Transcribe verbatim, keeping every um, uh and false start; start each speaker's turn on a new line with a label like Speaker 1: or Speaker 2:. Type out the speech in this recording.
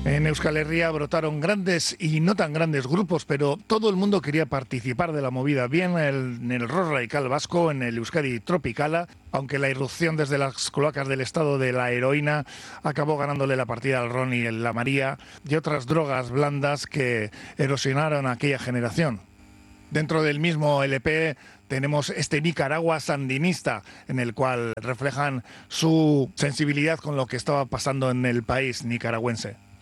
Speaker 1: En Euskal Herria brotaron grandes y no tan grandes grupos, pero todo el mundo quería participar de la movida, bien el, en el rock radical vasco, en el Euskadi Tropicala, aunque la irrupción desde las cloacas del estado de la heroína acabó ganándole la partida al ron y la María y otras drogas blandas que erosionaron a aquella generación. Dentro del mismo L P tenemos este Nicaragua sandinista, en el cual reflejan su sensibilidad con lo que estaba pasando en el país nicaragüense.